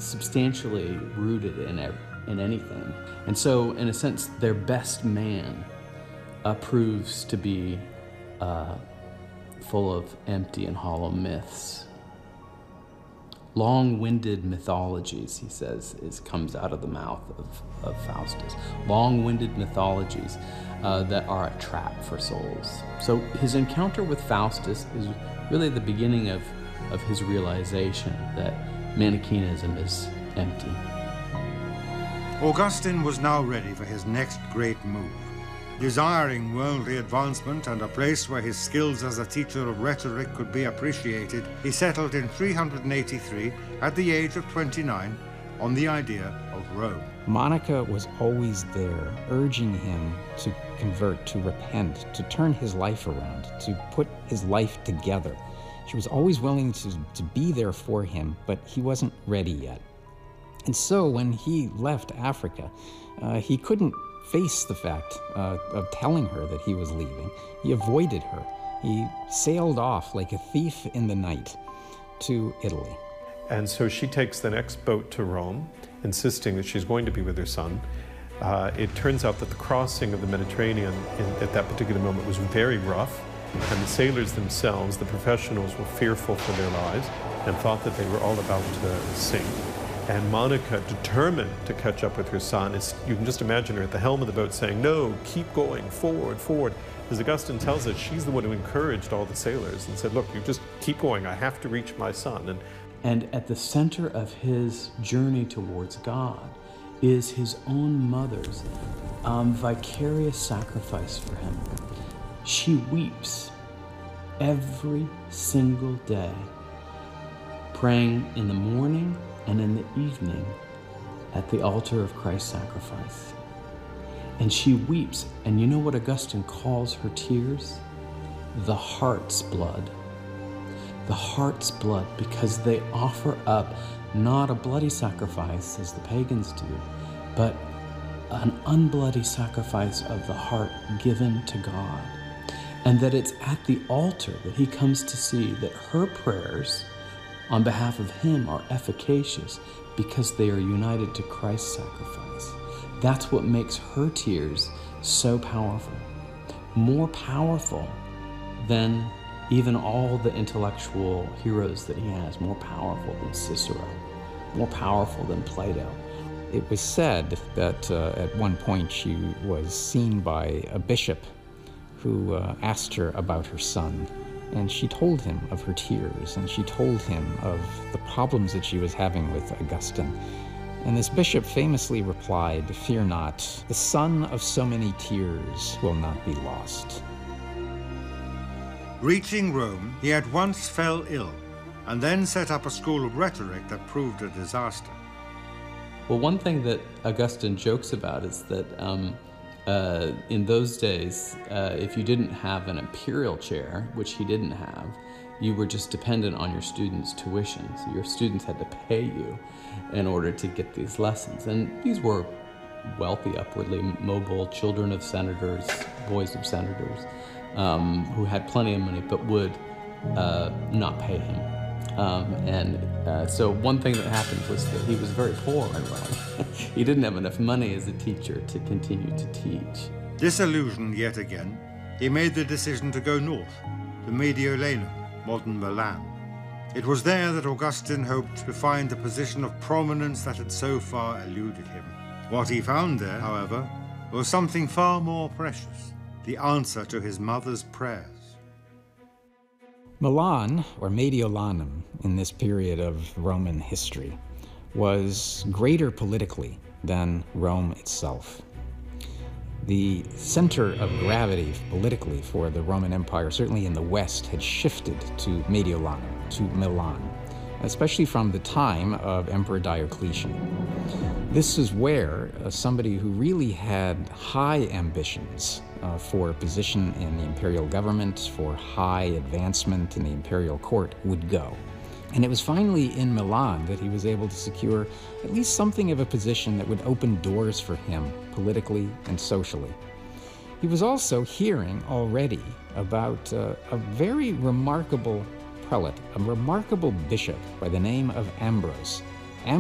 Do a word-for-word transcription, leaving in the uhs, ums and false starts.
substantially rooted in, in anything. And so, in a sense, their best man uh, proves to be uh, full of empty and hollow myths. Long-winded mythologies, he says, is comes out of the mouth of, of Faustus. Long-winded mythologies uh, that are a trap for souls. So his encounter with Faustus is really the beginning of, of his realization that Manichaeism is empty. Augustine was now ready for his next great move. Desiring worldly advancement and a place where his skills as a teacher of rhetoric could be appreciated, he settled in three hundred eighty-three, at the age of twenty-nine, on the idea of Rome. Monica was always there, urging him to convert, to repent, to turn his life around, to put his life together. She was always willing to, to be there for him, but he wasn't ready yet. And so when he left Africa, uh, he couldn't face the fact uh, of telling her that he was leaving. He avoided her. He sailed off like a thief in the night to Italy. And so she takes the next boat to Rome, insisting that she's going to be with her son. Uh, it turns out that the crossing of the Mediterranean in, at that particular moment was very rough, and the sailors themselves, the professionals, were fearful for their lives and thought that they were all about to sink. And Monica, determined to catch up with her son, is, you can just imagine her at the helm of the boat saying, "No, keep going, forward, forward." As Augustine tells us, she's the one who encouraged all the sailors and said, "Look, you just keep going, I have to reach my son." And, and at the center of his journey towards God is his own mother's um, vicarious sacrifice for him. She weeps every single day, praying in the morning and in the evening at the altar of Christ's sacrifice. And she weeps, and you know what Augustine calls her tears? The heart's blood. The heart's blood, because they offer up not a bloody sacrifice as the pagans do, but an unbloody sacrifice of the heart given to God. And that it's at the altar that he comes to see that her prayers on behalf of him are efficacious because they are united to Christ's sacrifice. That's what makes her tears so powerful. More powerful than even all the intellectual heroes that he has. More powerful than Cicero. More powerful than Plato. It was said that uh, at one point she was seen by a bishop who uh, asked her about her son. And she told him of her tears, and she told him of the problems that she was having with Augustine. And this bishop famously replied, "Fear not, the son of so many tears will not be lost." Reaching Rome, he at once fell ill, and then set up a school of rhetoric that proved a disaster. Well, one thing that Augustine jokes about is that um, Uh, in those days, uh, if you didn't have an imperial chair, which he didn't have, you were just dependent on your students' tuition. So your students had to pay you in order to get these lessons. And these were wealthy, upwardly mobile children of senators, boys of senators, um, who had plenty of money but would uh, not pay him. Um, and uh, so one thing that happened was that he was very poor in Rome. He didn't have enough money as a teacher to continue to teach. Disillusioned yet again, he made the decision to go north, to Mediolanum, modern Milan. It was there that Augustine hoped to find the position of prominence that had so far eluded him. What he found there, however, was something far more precious, the answer to his mother's prayers. Milan, or Mediolanum, in this period of Roman history, was greater politically than Rome itself. The center of gravity politically for the Roman Empire, certainly in the West, had shifted to Mediolanum, to Milan, especially from the time of Emperor Diocletian. This is where uh, somebody who really had high ambitions uh, for a position in the imperial government, for high advancement in the imperial court, would go. And it was finally in Milan that he was able to secure at least something of a position that would open doors for him politically and socially. He was also hearing already about uh, a very remarkable prelate, a remarkable bishop by the name of Ambrose,